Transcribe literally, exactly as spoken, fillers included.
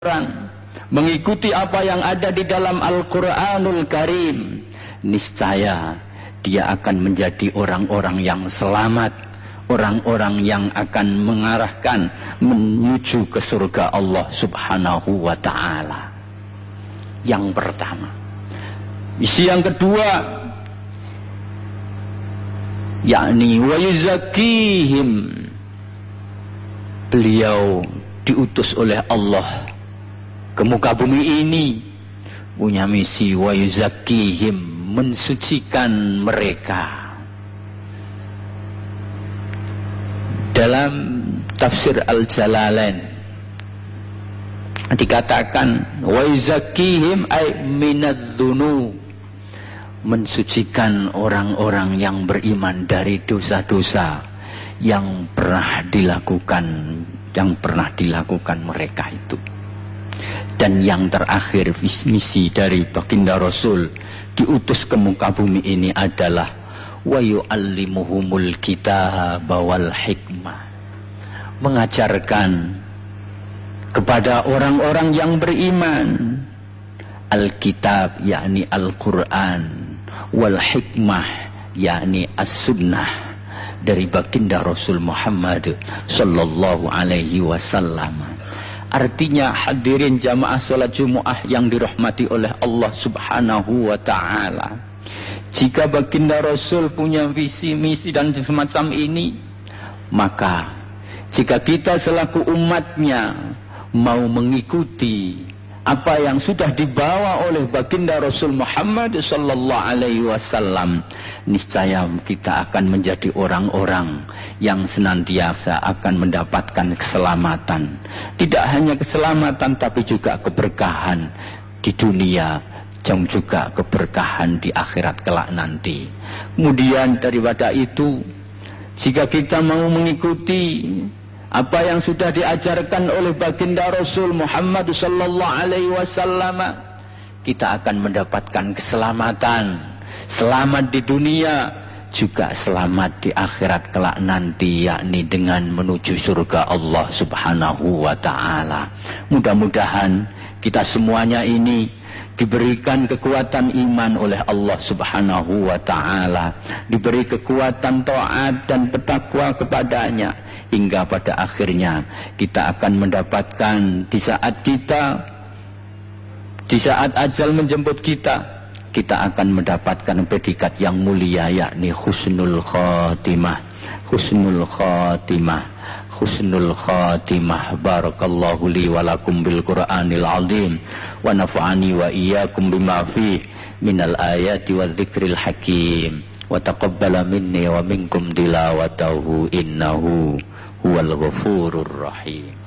orang mengikuti apa yang ada di dalam Al-Quranul Karim, niscaya dia akan menjadi orang-orang yang selamat, orang-orang yang akan mengarahkan menuju ke surga Allah Subhanahu wa ta'ala. Yang pertama. Isi yang kedua, yakni wa yuzakkihim, beliau diutus oleh Allah ke muka bumi ini punya misi wa yuzakkihim, mensucikan mereka. Dalam tafsir Al-Jalalain dikatakan wa yuzakkihim ay minadz-dzunub, mensucikan orang-orang yang beriman dari dosa-dosa yang pernah dilakukan yang pernah dilakukan mereka itu. Dan yang terakhir, misi dari baginda Rasul diutus ke muka bumi ini adalah wa yu'allimuhumul kitaba wal hikmah, mengajarkan kepada orang-orang yang beriman Alkitab, yakni Al-Quran, wal hikmah, yakni as-sunnah dari baginda Rasul Muhammad sallallahu alaihi wasallam. Artinya hadirin jamaah salat Jumat yang dirahmati oleh Allah Subhanahu wa ta'ala, jika baginda Rasul punya visi misi dan semacam ini, maka jika kita selaku umatnya mau mengikuti apa yang sudah dibawa oleh baginda Rasul Muhammad sallallahu alaihi wasallam, niscaya kita akan menjadi orang-orang yang senantiasa akan mendapatkan keselamatan. Tidak hanya keselamatan tapi juga keberkahan di dunia dan juga keberkahan di akhirat kelak nanti. Kemudian daripada itu, jika kita mau mengikuti apa yang sudah diajarkan oleh baginda Rasul Muhammad sallallahu alaihi wasallam, kita akan mendapatkan keselamatan, selamat di dunia juga selamat di akhirat kelak nanti, yakni dengan menuju surga Allah Subhanahu wa ta'ala. Mudah-mudahan kita semuanya ini diberikan kekuatan iman oleh Allah Subhanahu wa ta'ala, diberi kekuatan taat dan bertakwa kepadanya, hingga pada akhirnya kita akan mendapatkan di saat kita di saat ajal menjemput kita, kita akan mendapatkan predikat yang mulia, yakni husnul khatimah. Husnul khatimah Husnul khatimah. Barakallahu li wa lakum bil Qur'anil azim wa nafa'ani wa iyyakum bima fi minal ayati wa dzikril hakim wa taqabbala minni wa minkum tilawatahu innahu huwal ghafurur rahim.